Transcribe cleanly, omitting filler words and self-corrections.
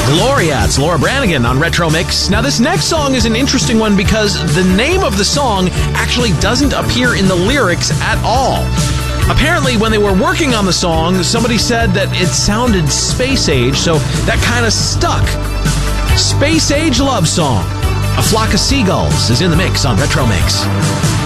Gloria, it's Laura Branigan on Retro Mix. Now, this next song is an interesting one because the name of the song actually doesn't appear in the lyrics at all. Apparently, when they were working on the song, somebody said that it sounded space age, so that kind of stuck. Space Age Love Song. A Flock of Seagulls is in the mix on Retro Mix.